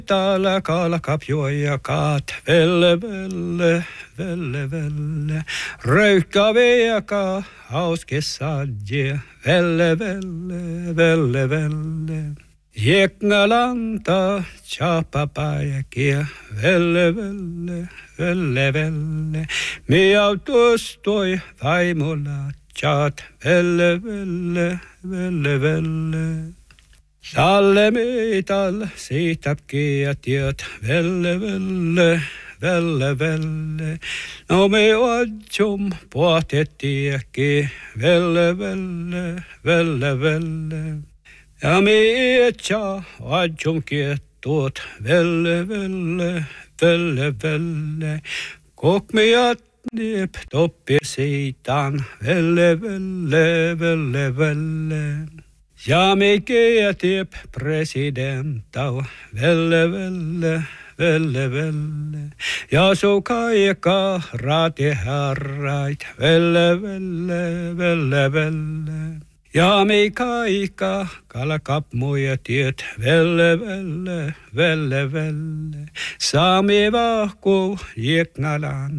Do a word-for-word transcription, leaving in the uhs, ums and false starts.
Täällä kalkap juojakat, velle, velle, velle, velle. Röykkä vieka, hauskessadje, velle, velle, velle, velle. Jeknalanta, tjapapäikiä, velle, velle, velle, velle. Miautustoi vaimolla, tjat, velle, velle, velle, velle. Talle mital siitäp kietiöt, velle, velle, velle, velle. No me odsum puotettiäki, velle, velle, velle, velle. Ja me etsä odsum kiettuot, velle, velle, velle, velle. Kok miat niep toppi siitan, velle, velle, velle, velle. Ja me kietiep presidentau, velle, velle, velle, velle. Ja su kaikka raati herrait, velle, velle, velle, velle. Ja me kaikka kalkap muja tiet, velle, velle, velle, velle. Saami vahku jeknalan.